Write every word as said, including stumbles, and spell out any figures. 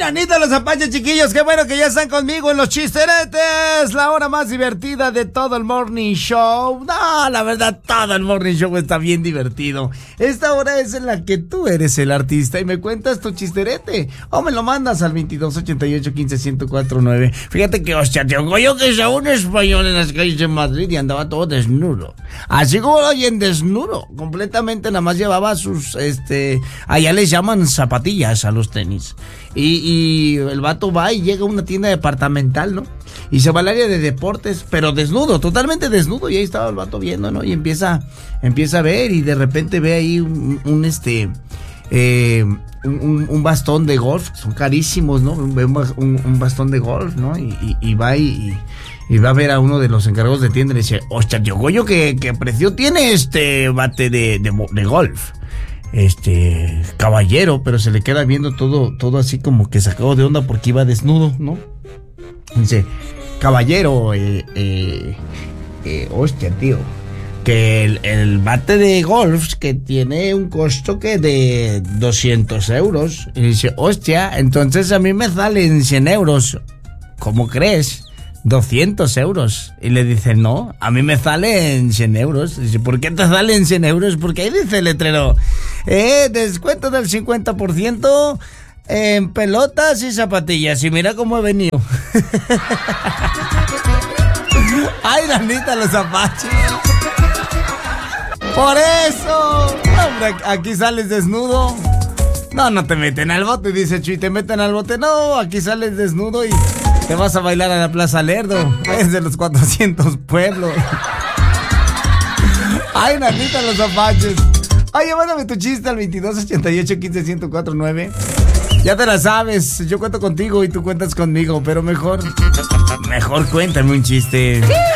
Nanita, los apaches, chiquillos, qué bueno que ya están conmigo en los chisteretes, la hora más divertida de todo el morning show. No, la verdad, todo el morning show está bien divertido. Esta hora es en la que tú eres el artista y me cuentas tu chisterete, o me lo mandas al veintidós ochenta y ocho quince ciento cuatro nueve. Fíjate que, hostia, tengo yo que sea un español en las calles de Madrid y andaba todo desnudo. Así como lo oyen, desnudo, completamente, nada más llevaba sus, este, allá les llaman zapatillas a los tenis. Y, y el vato va y llega a una tienda departamental, ¿no? Y se va al área de deportes, pero desnudo, totalmente desnudo. Y ahí estaba el vato viendo, ¿no? Y empieza, empieza a ver y de repente ve ahí un, un este, eh, un, un bastón de golf. Son carísimos, ¿no? Ve un, un, un bastón de golf, ¿no? Y, y, y va y, y va a ver a uno de los encargados de tienda y le dice, hostia, tío, Goyo, ¿qué, qué precio tiene este bate de, de, de golf? Este, caballero, pero se le queda viendo todo, todo así como que sacado de onda porque iba desnudo, ¿no? Dice, caballero, eh, eh, eh, hostia, tío, que el, el bate de golf que tiene un costo que de doscientos euros. Y dice, hostia, entonces a mí me salen cien euros. ¿Cómo crees? doscientos euros. Y le dice, no, a mí me salen cien euros. Dice, ¿por qué te salen cien euros? Porque ahí dice el letrero, eh, descuento del cincuenta por ciento en pelotas y zapatillas. Y mira cómo he venido. Ay, Nanita, los apaches. Por eso, hombre, aquí sales desnudo. No, no te meten al bote, dice Chuy, te meten al bote. No, aquí sales desnudo y te vas a bailar a la Plaza Lerdo. Es de los cuatrocientos pueblos. Ay, Nanita, los apaches. Oye, mándame tu chiste al veintidós ochenta y ocho quince ciento cuatro nueve. Ya te la sabes, yo cuento contigo y tú cuentas conmigo, pero mejor, mejor cuéntame un chiste.